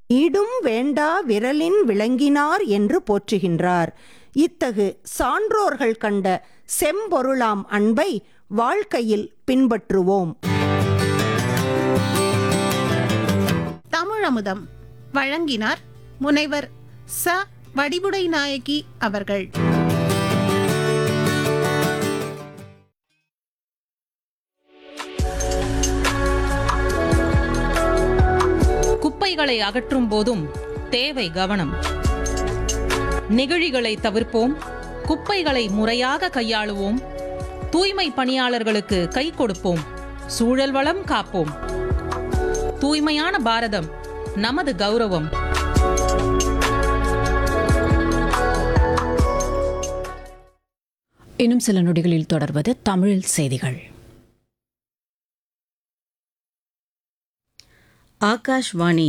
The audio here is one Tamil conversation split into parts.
ஈடும் வேண்டா விரலின் விளங்கினார் என்று போற்றுகின்றார். இத்தகு சான்றோர்கள் கண்ட செம்பொருளாம் அன்பை வாழ்க்கையில் பின்பற்றுவோம். தமிழமுதம் வழங்கினார் முனைவர் ச. வடிவுடை நாயகி அவர்கள். குப்பைகளை அகற்றும் போதும் தேவை கவனம். நெகிழிகளை தவிர்ப்போம், குப்பைகளை முறையாக கையாளுவோம், தூய்மை பணியாளர்களுக்கு கை கொடுப்போம், சூழல் வளம் காப்போம். தூய்மையான பாரதம் நமது கௌரவம். இன்னும் சில நொடிகளில் தொடர்வது தமிழில் செய்திகள். ஆகாஷ்வாணி.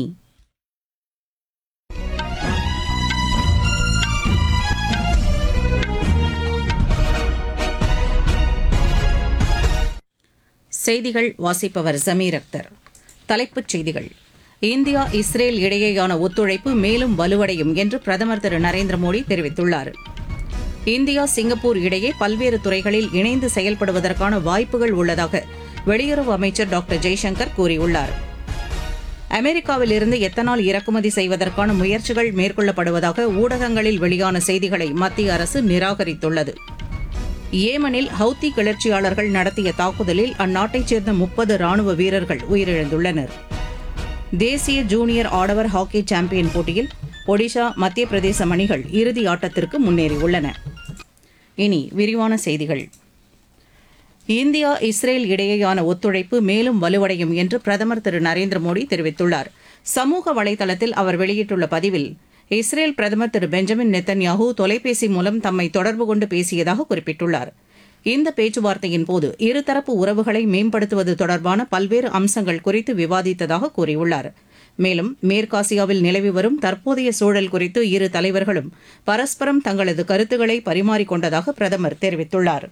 செய்திகள் வாசிப்பவர் ஜமீர் அக்தர். தலைப்புச் செய்திகள். இந்தியா இஸ்ரேல் இடையேயான ஒத்துழைப்பு மேலும் வலுவடையும் என்று பிரதமர் திரு நரேந்திர மோடி தெரிவித்துள்ளார். இந்தியா சிங்கப்பூர் இடையே பல்வேறு துறைகளில் இணைந்து செயல்படுவதற்கான வாய்ப்புகள் உள்ளதாக வெளியுறவு அமைச்சர் டாக்டர் ஜெய்சங்கர் கூறியுள்ளார். அமெரிக்காவிலிருந்து எத்தனால் இறக்குமதி செய்வதற்கான முயற்சிகள் மேற்கொள்ளப்படுவதாக ஊடகங்களில் வெளியான செய்திகளை மத்திய அரசு நிராகரித்துள்ளது. ஏமனில் ஹவுத்தி கிளர்ச்சியாளர்கள் நடத்திய தாக்குதலில் அந்நாட்டைச் சேர்ந்த 30 ராணுவ வீரர்கள் உயிரிழந்துள்ளனர். தேசிய ஜூனியர் ஆடவர் ஹாக்கி சாம்பியன் போட்டியில் ஒடிஷா, மத்திய பிரதேசம் அணிகள் இறுதி ஆட்டத்திற்கு முன்னேறியுள்ளன. இனி விரிவான செய்திகள். இந்தியா இஸ்ரேல் இடையேயான ஒத்துழைப்பு மேலும் வலுவடையும் என்று பிரதமர் திரு நரேந்திர மோடி தெரிவித்துள்ளார். சமூக வலைதளத்தில் அவர் வெளியிட்டுள்ள பதிவில், இஸ்ரேல் பிரதமர் திரு பெஞ்சமின் நெத்தன்யாஹூ தொலைபேசி மூலம் தம்மை தொடர்பு கொண்டு பேசியதாக குறிப்பிட்டுள்ளார். இந்த பேச்சுவார்த்தையின் போது இருதரப்பு உறவுகளை மேம்படுத்துவது தொடர்பான பல்வேறு அம்சங்கள் குறித்து விவாதித்ததாக கூறியுள்ளார். மேலும் மேற்காசியாவில் நிலவி வரும் தற்போதைய சூழல் குறித்து இரு தலைவர்களும் பரஸ்பரம் தங்களது கருத்துக்களை பரிமாறிக்கொண்டதாக பிரதமர் தெரிவித்துள்ளார்.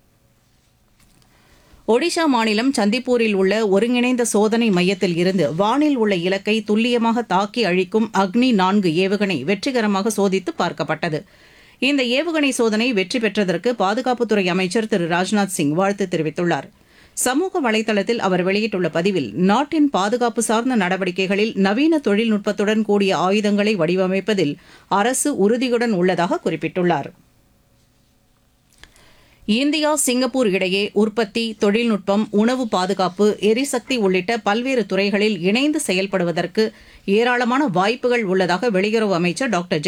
ஒடிஷா மாநிலம் சந்திப்பூரில் உள்ள ஒருங்கிணைந்த சோதனை மையத்தில் இருந்து வானில் உள்ள இலக்கை துல்லியமாக தாக்கி அழிக்கும் அக்னி 4 ஏவுகணை வெற்றிகரமாக சோதித்து பார்க்கப்பட்டது. இந்த ஏவுகணை சோதனை வெற்றி பெற்றதற்கு பாதுகாப்புத்துறை அமைச்சர் திரு ராஜ்நாத் சிங் வாழ்த்து தெரிவித்துள்ளார். சமூக வலைதளத்தில் அவர் வெளியிட்டுள்ள பதிவில், நாட்டின் பாதுகாப்பு சார்ந்த நடவடிக்கைகளில் நவீன தொழில்நுட்பத்துடன் கூடிய ஆயுதங்களை வடிவமைப்பதில் அரசு உறுதியுடன் உள்ளதாக குறிப்பிட்டுள்ளார். இந்தியா சிங்கப்பூர் இடையே உற்பத்தி, தொழில்நுட்பம், உணவு பாதுகாப்பு, எரிசக்தி உள்ளிட்ட பல்வேறு துறைகளில் இணைந்து செயல்படுவதற்கு ஏராளமான வாய்ப்புகள் உள்ளதாக வெளியுறவு அமைச்சர் டாக்டர்